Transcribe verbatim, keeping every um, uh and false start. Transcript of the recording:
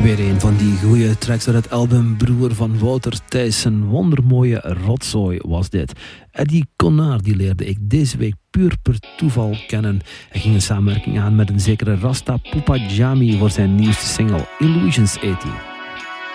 Weer een van die goede tracks uit het album Broer van Wouter Thijs. Een wondermooie rotzooi was dit. Eddie Connard die leerde ik deze week puur per toeval kennen. Hij ging een samenwerking aan met een zekere Rasta Pupa Jami voor zijn nieuwste single Illusions achttien.